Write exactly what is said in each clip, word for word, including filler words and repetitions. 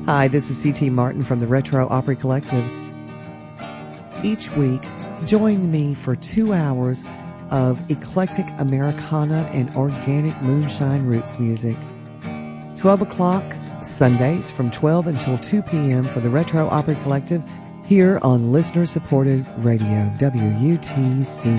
Hi, this is C T Martin from the Retro Opry Collective. Each week, join me for two hours of eclectic Americana and organic moonshine roots music. twelve o'clock, Sundays from twelve until two p.m. for the Retro Opry Collective here on listener-supported radio, W U T C.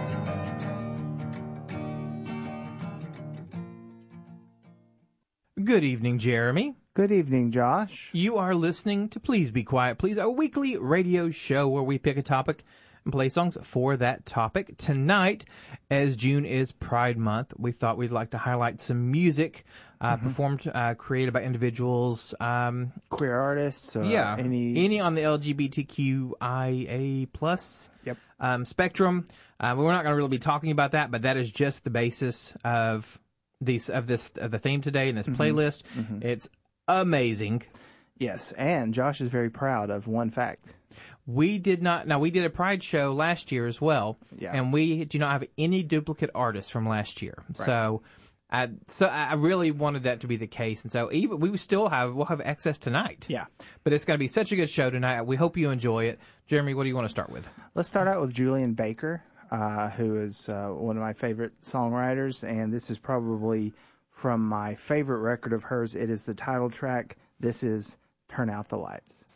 Good evening, Jeremy. Good evening, Josh. You are listening to Please Be Quiet, Please, a weekly radio show where we pick a topic and play songs for that topic. Tonight, as June is Pride Month, we thought we'd like to highlight some music uh, mm-hmm. performed, uh, created by individuals. Um, Queer artists. Uh, yeah. Any... any on the L G B T Q I A plus yep. um, spectrum. Uh, we're not going to really be talking about that, but that is just the basis of these of this of the theme today in this mm-hmm. playlist. Mm-hmm. It's amazing. Yes, and Josh is very proud of one fact. We did not. Now, we did a Pride show last year as well, yeah. and we do not have any duplicate artists from last year. Right. So, I so I really wanted that to be the case, and so even we still have we'll have access tonight. Yeah, but it's going to be such a good show tonight. We hope you enjoy it. Jeremy, what do you want to start with? Let's start out with Julian Baker, uh, who is uh, one of my favorite songwriters, and this is probably from my favorite record of hers. It is the title track. This is Turn Out the Lights.